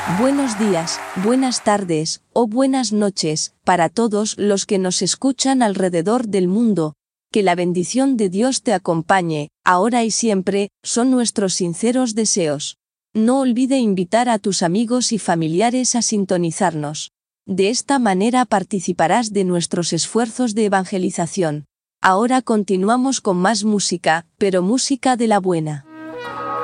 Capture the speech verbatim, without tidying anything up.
Buenos días, buenas tardes, o buenas noches, para todos los que nos escuchan alrededor del mundo. Que la bendición de Dios te acompañe, ahora y siempre, son nuestros sinceros deseos. No olvide invitar a tus amigos y familiares a sintonizarnos. De esta manera participarás de nuestros esfuerzos de evangelización. Ahora continuamos con más música, pero música de la buena.